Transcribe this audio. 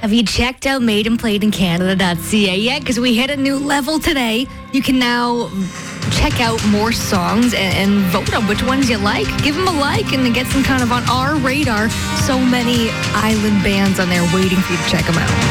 Have you checked out madeandplayedincanada.ca yet? Because we hit a new level today. You can now check out more songs and vote on which ones you like. Give them a like and get some kind of on our radar. So many island bands on there waiting for you to check them out.